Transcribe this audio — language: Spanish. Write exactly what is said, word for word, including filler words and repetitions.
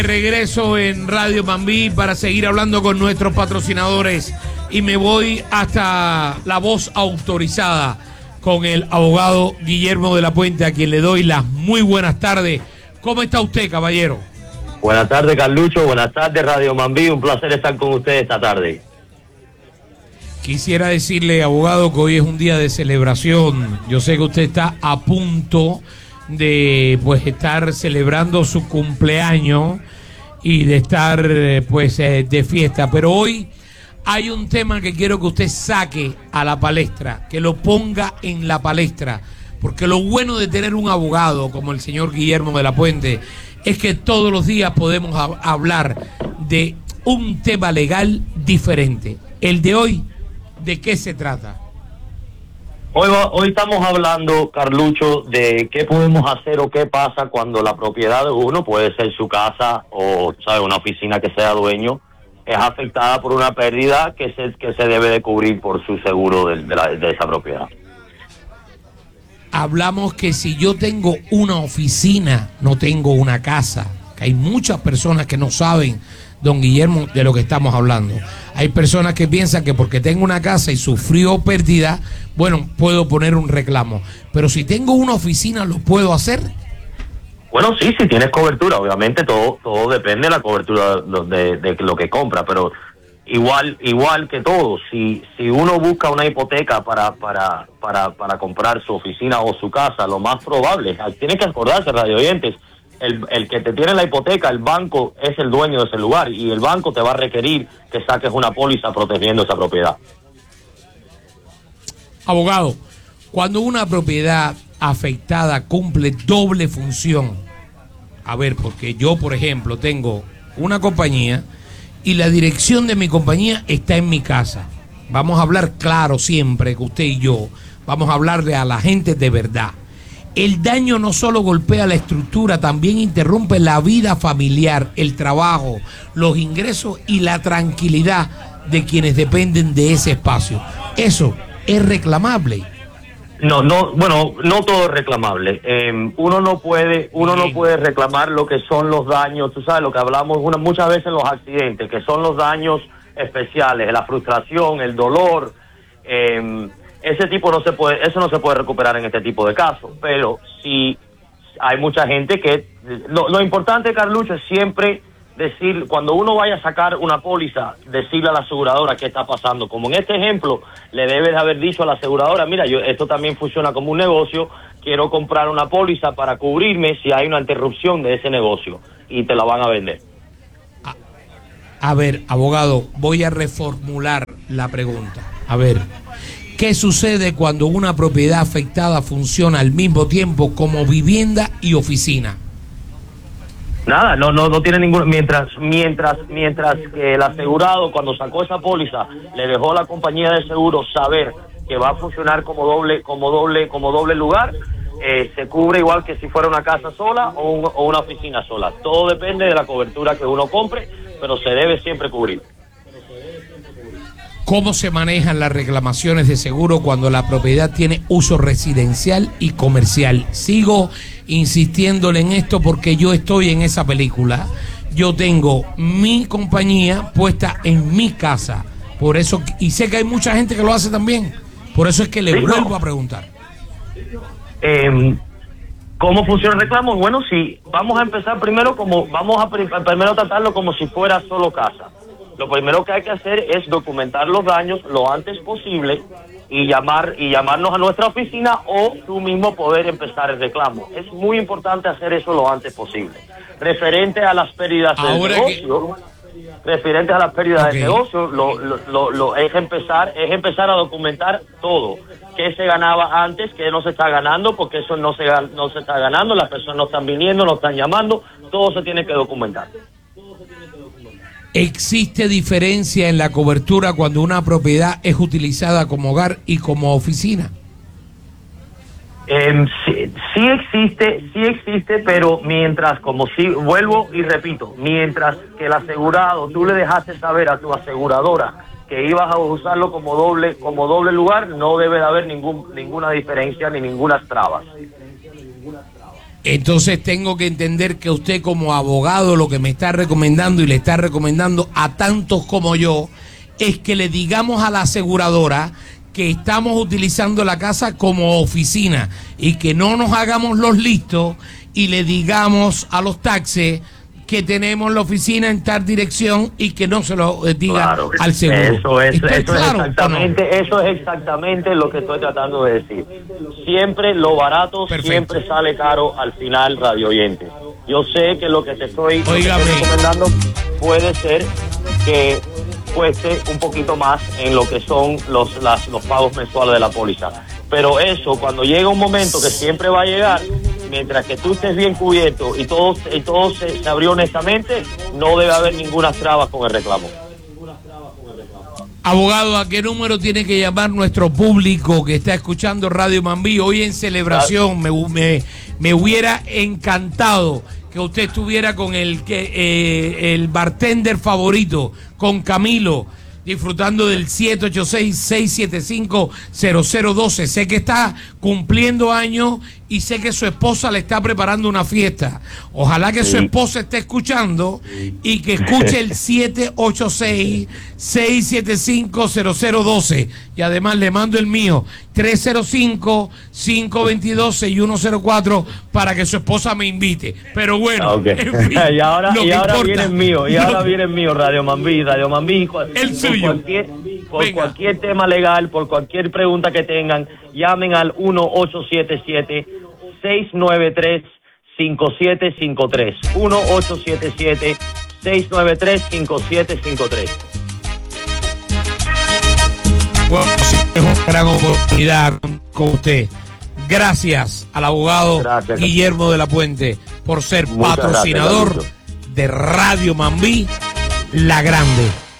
Regreso en Radio Mambí para seguir hablando con nuestros patrocinadores y me voy hasta la voz autorizada con el abogado Guillermo de la Puente, a quien le doy las muy buenas tardes. ¿Cómo está usted, caballero? Buenas tardes, Carlucho. Buenas tardes, Radio Mambí. Un placer estar con usted esta tarde. Quisiera decirle, abogado, que hoy es un día de celebración. Yo sé que usted está a punto de pues estar celebrando su cumpleaños y de estar pues eh, de fiesta, pero hoy hay un tema que quiero que usted saque a la palestra, que lo ponga en la palestra, porque lo bueno de tener un abogado como el señor Guillermo de la Puente es que todos los días podemos ha- hablar de un tema legal diferente. El de hoy, ¿de qué se trata? Hoy, va, hoy estamos hablando, Carlucho, de qué podemos hacer o qué pasa cuando la propiedad de uno, puede ser su casa o ¿sabe? Una oficina que sea dueño, es afectada por una pérdida que se, que se debe de cubrir por su seguro de, de, la, de esa propiedad. Hablamos que si yo tengo una oficina, no tengo una casa, que hay muchas personas que no saben, don Guillermo, de lo que estamos hablando. Hay personas que piensan que porque tengo una casa y sufrió pérdida, bueno, puedo poner un reclamo. Pero si tengo una oficina, ¿lo puedo hacer? Bueno, sí, si tienes cobertura, obviamente todo todo depende de la cobertura de, de, de lo que compra, pero igual igual que todo, si si uno busca una hipoteca para para para para comprar su oficina o su casa, lo más probable, tiene que acordarse, radio oyentes, el, el que te tiene la hipoteca, el banco es el dueño de ese lugar y el banco te va a requerir que saques una póliza protegiendo esa propiedad. Abogado, cuando una propiedad afectada cumple doble función, a ver, porque yo, por ejemplo, tengo una compañía y la dirección de mi compañía está en mi casa. Vamos a hablar claro siempre, que usted y yo, vamos a hablarle a la gente de verdad. El daño no solo golpea la estructura, también interrumpe la vida familiar, el trabajo, los ingresos y la tranquilidad de quienes dependen de ese espacio. Eso es reclamable. No, no, bueno, no todo es reclamable. Eh, uno no puede, uno no puede reclamar lo que son los daños. Tú sabes lo que hablamos una, muchas veces en los accidentes, que son los daños especiales, la frustración, el dolor. Eh, ese tipo no se puede, eso no se puede recuperar en este tipo de casos. Pero sí hay mucha gente que lo, lo importante, Carlucho, es siempre decir, cuando uno vaya a sacar una póliza, decirle a la aseguradora qué está pasando. Como en este ejemplo, le debes de haber dicho a la aseguradora, mira, yo esto también funciona como un negocio, quiero comprar una póliza para cubrirme si hay una interrupción de ese negocio, y te la van a vender. A, a ver, abogado, voy a reformular la pregunta. A ver, ¿qué sucede cuando una propiedad afectada funciona al mismo tiempo como vivienda y oficina? Nada, no, no, no tiene ningún, mientras, mientras, mientras que el asegurado cuando sacó esa póliza le dejó a la compañía de seguros saber que va a funcionar como doble, como doble, como doble lugar, eh, se cubre igual que si fuera una casa sola o, un, o una oficina sola. Todo depende de la cobertura que uno compre, pero se debe siempre cubrir. ¿Cómo se manejan las reclamaciones de seguro cuando la propiedad tiene uso residencial y comercial? Sigo insistiéndole en esto porque yo estoy en esa película. Yo tengo mi compañía puesta en mi casa. Por eso, y sé que hay mucha gente que lo hace también. Por eso es que le sí, vuelvo no. a preguntar. Eh, ¿Cómo funciona el reclamo? Bueno, sí, vamos a empezar primero como, vamos a pr- primero tratarlo como si fuera solo casa. Lo primero que hay que hacer es documentar los daños lo antes posible y llamar y llamarnos a nuestra oficina o tú mismo poder empezar el reclamo. Es muy importante hacer eso lo antes posible. Referente a las pérdidas Ahora del negocio, que... referente a las pérdidas okay. del negocio, lo, lo, lo, lo es empezar es empezar a documentar todo. Qué se ganaba antes, qué no se está ganando, porque eso no se no se está ganando, las personas no están viniendo, no están llamando, todo se tiene que documentar. ¿Existe diferencia en la cobertura cuando una propiedad es utilizada como hogar y como oficina? Eh, sí, sí existe, sí existe, pero mientras, como si, vuelvo y repito, mientras que el asegurado, tú le dejaste saber a tu aseguradora que ibas a usarlo como doble, como doble lugar, no debe de haber ningún, ninguna diferencia ni ninguna trabas. Entonces tengo que entender que usted como abogado lo que me está recomendando y le está recomendando a tantos como yo es que le digamos a la aseguradora que estamos utilizando la casa como oficina y que no nos hagamos los listos y le digamos a los taxis que tenemos la oficina en tal dirección y que no se lo eh, diga claro, al seguro. Eso es, eso claro, es exactamente, no? Eso es exactamente lo que estoy tratando de decir. Siempre lo barato Perfecto. Siempre sale caro al final, radio oyente. Yo sé que lo que te estoy, lo que estoy recomendando puede ser que cueste un poquito más en lo que son los las, los pagos mensuales de la póliza. Pero eso, cuando llega un momento que siempre va a llegar, mientras que tú estés bien cubierto y todo, y todo se, se abrió honestamente, no debe haber ninguna traba con el reclamo. Abogado, ¿a qué número tiene que llamar nuestro público que está escuchando Radio Mambí hoy en celebración? Me, me, me hubiera encantado que usted estuviera con el, que, eh, el bartender favorito, con Camilo, disfrutando del siete ocho seis, seis siete cinco, cero cero uno dos. Sé que está cumpliendo años y sé que su esposa le está preparando una fiesta. Ojalá que sí. Su esposa esté escuchando y que escuche el siete ocho seis, seis siete cinco, cero cero uno dos. Y además le mando el mío, tres cero cinco, cinco dos dos, seis uno cero cuatro, para que su esposa me invite. Pero bueno, okay. En fin, y ahora, y ahora viene el mío, y ahora viene el mío, Radio Mambí, Radio Mambí. El por cualquier, por cualquier tema legal, por cualquier pregunta que tengan, llamen al uno ocho siete siete, seis nueve tres, cinco siete cinco tres. uno ocho siete siete, seis nueve tres, cinco siete cinco tres. Bueno, es una gran oportunidad con usted. Gracias al abogado gracias, Guillermo de la Puente por ser Muchas patrocinador gracias, de Radio Mambí, La Grande.